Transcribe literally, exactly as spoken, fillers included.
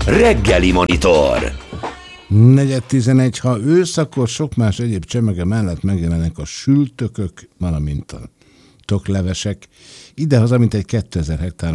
Reggeli Monitor. negyven tizenegy, ha ősz, akkor sok más egyéb csemege mellett megjelennek a sültökök, valamint a toklevesek. Idehaza mintegy kétezer hektár